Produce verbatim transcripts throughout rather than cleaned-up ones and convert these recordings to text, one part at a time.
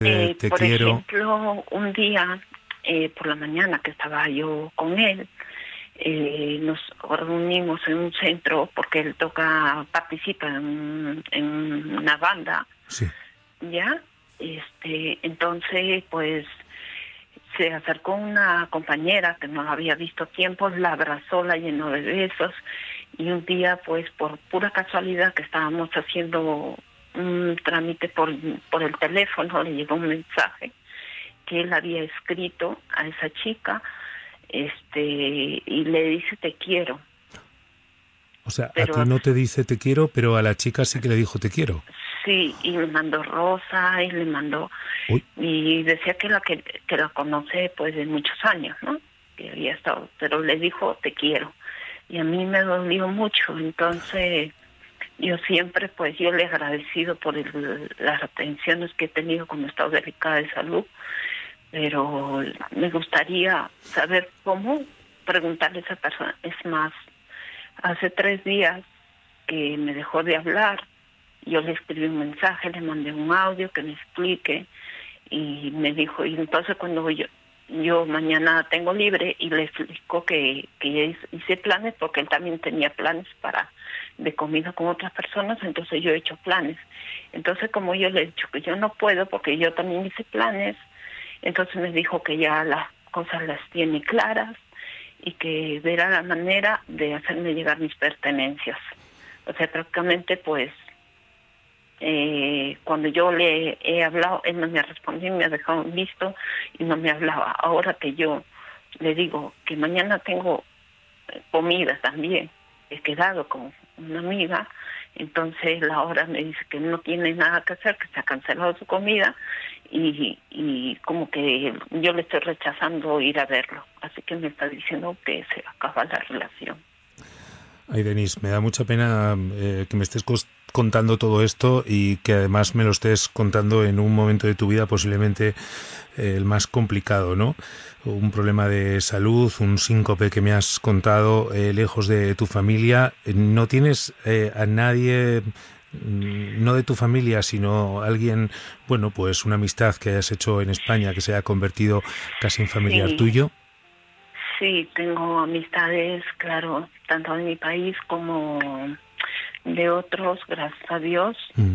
Eh, te por quiero. ejemplo, un día eh, por la mañana que estaba yo con él, eh, nos reunimos en un centro porque él toca, participa en, en una banda, Sí. ¿ya? Este, entonces, pues, se acercó una compañera que no la había visto tiempo, la abrazó, la llenó de besos, y un día, pues, por pura casualidad que estábamos haciendo un trámite por, por el teléfono, le llegó un mensaje que él había escrito a esa chica, este, y le dice te quiero. O sea, a ti Pero no te dice te quiero, pero a la chica sí que le dijo te quiero. sí, y le mandó rosa, y le mandó, Uy. y decía que la que, que la conoce pues de muchos años, ¿no? Que había estado, pero le dijo te quiero. Y a mí me dolió mucho, entonces yo siempre, pues yo le he agradecido por el, las atenciones que he tenido cuando he estado delicada de salud, pero me gustaría saber cómo preguntarle a esa persona. Es más, hace tres días que me dejó de hablar, yo le escribí un mensaje, le mandé un audio que me explique, y me dijo, y entonces cuando yo yo mañana tengo libre, y le explicó que, que hice planes, porque él también tenía planes para de comida con otras personas, entonces yo he hecho planes. Entonces, como yo le he dicho que yo no puedo, porque yo también hice planes, entonces me dijo que ya las cosas las tiene claras, y que verá la manera de hacerme llegar mis pertenencias. O sea, prácticamente, pues, Eh, cuando yo le he hablado, él no me ha respondido, me ha dejado en visto y no me hablaba. Ahora que yo le digo que mañana tengo comida también, he quedado con una amiga, entonces la hora me dice que no tiene nada que hacer, que se ha cancelado su comida, y, y como que yo le estoy rechazando ir a verlo. Así que me está diciendo que se acaba la relación. Ay, Denise, me da mucha pena eh, que me estés contando todo esto, y que además me lo estés contando en un momento de tu vida posiblemente eh, el más complicado, ¿no? Un problema de salud, un síncope que me has contado, eh, lejos de tu familia. ¿No tienes eh, a nadie, no de tu familia, sino alguien, bueno, pues una amistad que hayas hecho en España que se haya convertido casi en familiar Sí. tuyo? Sí, tengo amistades, claro, tanto en mi país como de otros, gracias a Dios. Mm.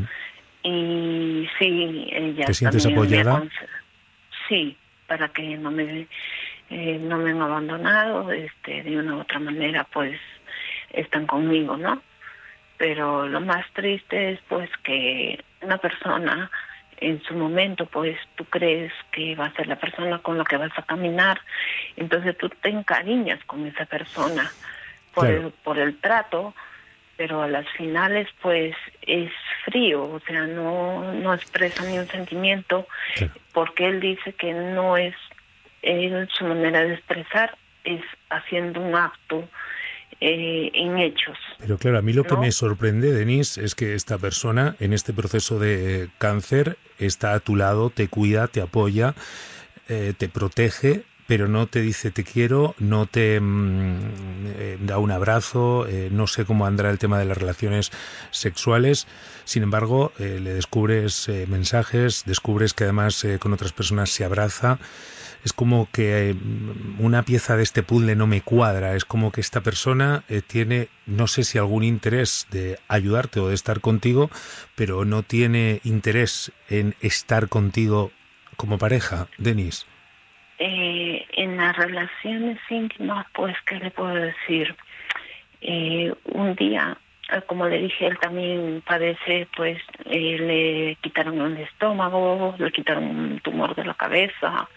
Y sí, ella ¿Te sientes también me apoyada? aconseja. Sí, para que no me eh, no me han abandonado, este, de una u otra manera, pues están conmigo, ¿no? Pero lo más triste es, pues, que una persona en su momento, pues tú crees que va a ser la persona con la que vas a caminar, entonces tú te encariñas con esa persona por Claro. el por el trato, pero a las finales, pues, es frío, o sea, no no expresa ni un sentimiento, Claro. porque él dice que no es él, su manera de expresar es haciendo un acto eh, en hechos. Pero claro, a mí lo que ¿No? me sorprende, Denise, es que esta persona en este proceso de cáncer está a tu lado, te cuida, te apoya, eh, te protege, pero no te dice te quiero, no te mm, eh, da un abrazo, eh, no sé cómo andará el tema de las relaciones sexuales. Sin embargo, eh, le descubres eh, mensajes, descubres que además eh, con otras personas se abraza. Es como que eh, una pieza de este puzzle no me cuadra. Es como que esta persona eh, tiene, no sé si algún interés de ayudarte o de estar contigo, pero no tiene interés en estar contigo como pareja, Denise. Eh, en las relaciones íntimas, pues, ¿qué le puedo decir? Eh, un día, como le dije, él también padece, pues, eh, le quitaron el estómago, le quitaron un tumor de la cabeza,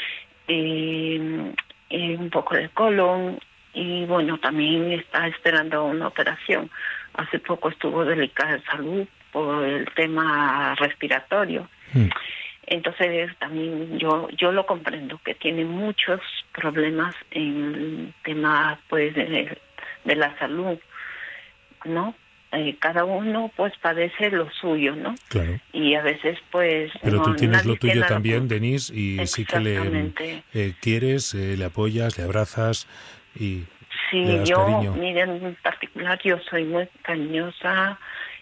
eh, eh, un poco de colon, y bueno, también está esperando una operación. Hace poco estuvo delicada de salud por el tema respiratorio. Mm. Entonces también yo yo lo comprendo, que tiene muchos problemas en el tema, pues, de, de la salud, ¿no? Eh, cada uno, pues, padece lo suyo, ¿no? Claro. Y a veces, pues, Pero no, tú tienes nadie lo tuyo tiene también, lo... Denise, y sí que le eh, quieres, eh, le apoyas, le abrazas y le Sí, das yo, cariño. miren, en particular, yo soy muy cariñosa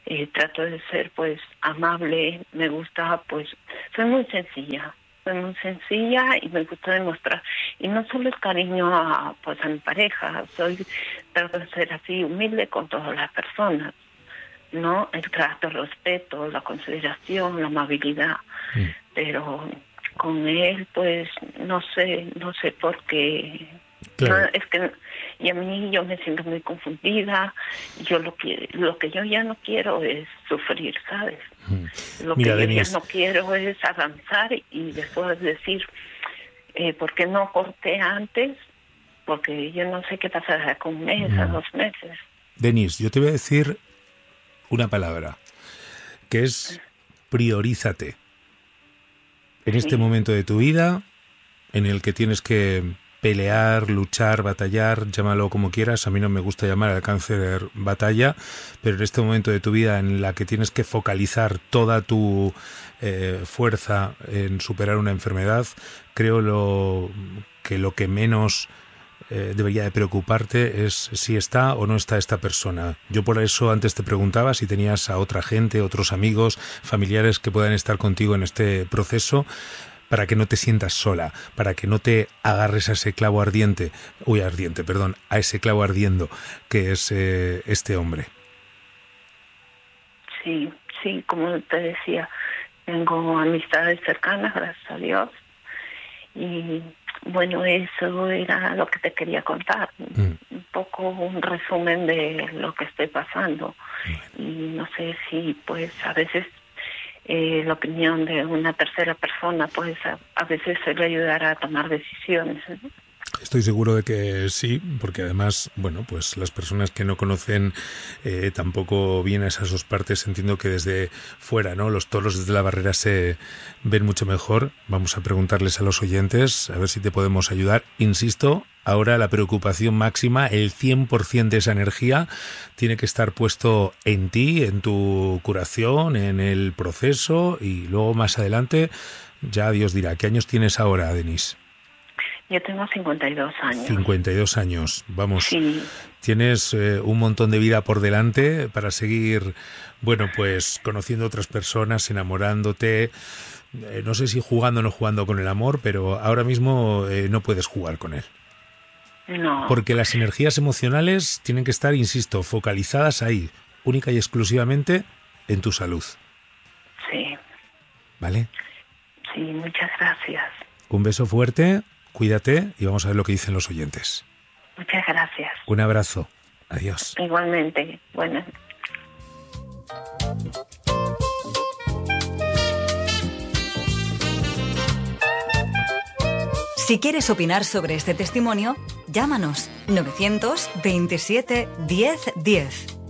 eh, trato de ser pues amable, me gusta pues, soy muy sencilla, soy muy sencilla y me gusta demostrar, y no solo el cariño a pues a mi pareja, soy, trato de ser así humilde con todas las personas, ¿no? El trato, el respeto, la consideración, la amabilidad, mm. pero con él pues no sé, no sé por qué. Claro. No, es que y a mí yo me siento muy confundida. Yo lo que lo que yo ya no quiero es sufrir, ¿sabes? Mm. Lo Mira, que Denise, yo ya no quiero es avanzar y después decir eh, ¿por qué no corté antes? Porque yo no sé qué pasará con un mes, mm. a dos meses. Denise, yo te voy a decir una palabra que es priorízate. En sí. este momento de tu vida en el que tienes que pelear, luchar, batallar, llámalo como quieras. A mí no me gusta llamar al cáncer batalla, pero en este momento de tu vida en la que tienes que focalizar toda tu eh, fuerza en superar una enfermedad, creo lo, que lo que menos eh, debería de preocuparte es si está o no está esta persona. Yo por eso antes te preguntaba si tenías a otra gente, otros amigos, familiares que puedan estar contigo en este proceso, para que no te sientas sola, para que no te agarres a ese clavo ardiente, uy, ardiente, perdón, a ese clavo ardiendo que es eh, este hombre. Sí, sí, como te decía, tengo amistades cercanas, gracias a Dios, y bueno, eso era lo que te quería contar, mm. un poco un resumen de lo que estoy pasando, bueno. Y no sé si pues a veces Eh, la opinión de una tercera persona pues a, a veces suele ayudar a tomar decisiones, ¿no? Estoy seguro de que sí, porque además, bueno, pues las personas que no conocen eh, tampoco bien a esas dos partes, entiendo que desde fuera, ¿no? Los toros desde la barrera se ven mucho mejor. Vamos a preguntarles a los oyentes, a ver si te podemos ayudar. Insisto, ahora la preocupación máxima, el cien por ciento de esa energía tiene que estar puesto en ti, en tu curación, en el proceso, y luego más adelante ya Dios dirá. ¿Qué años tienes ahora, Denise? Yo tengo cincuenta y dos años. cincuenta y dos años, vamos. Sí. Tienes eh, un montón de vida por delante para seguir, bueno, pues conociendo otras personas, enamorándote. Eh, no sé si jugando o no jugando con el amor, pero ahora mismo eh, no puedes jugar con él. No. Porque las energías emocionales tienen que estar, insisto, focalizadas ahí, única y exclusivamente en tu salud. Sí. ¿Vale? Sí, muchas gracias. Un beso fuerte. Cuídate y vamos a ver lo que dicen los oyentes. Muchas gracias. Un abrazo. Adiós. Igualmente. Bueno. Si quieres opinar sobre este testimonio, llámanos novecientos veintisiete diez diez.